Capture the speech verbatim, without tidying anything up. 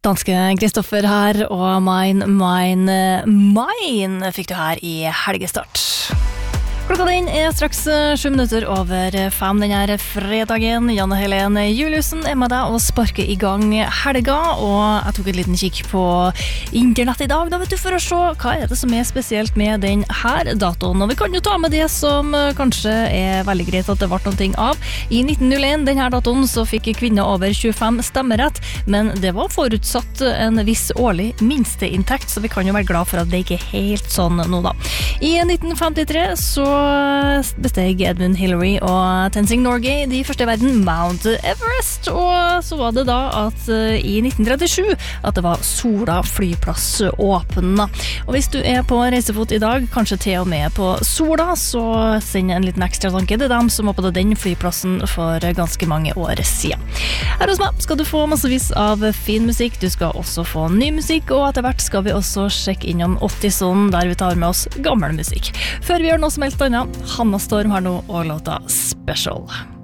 Danske Kristoffer her, og Mine, Mine, Mine fikk du her i helgestart. Klokka den er straks sju minutter over fem denne fredagen. Janne Helene Juliussen er med deg og sparker i gang helga, og jeg tok et liten kikk på internett i dag, da vet du, for å se hva er det som er spesielt med den her datoen. Og vi kan jo ta med det som kanskje er veldig greit at det ble noen ting av. I nitten null en, denne datoen, så fikk kvinner over tjuefem stemmerett, men det var forutsatt en viss årlig minsteinntekt, så vi kan jo være glad for at det ikke er helt sånn nå da. I nitten femtitre så besteg Edmund Hillary og Tenzing Norgay de første i verden Mount Everest, og så var det da at i nitten trettisju at det var Sola flyplass åpna. Og hvis du er på reisefot i dag, kanskje til og med på Sola, så send en liten ekstra tanke til dem som var på den flyplassen for ganske mange år siden. Her hos meg skal du få massevis av fin musikk, du skal også få ny musikk, og etter hvert skal vi også sjekke innom åttisonen der vi tar med oss gammel musikk. Før vi gjør noe som helst annet, Hanna Storm har nå og låta Special.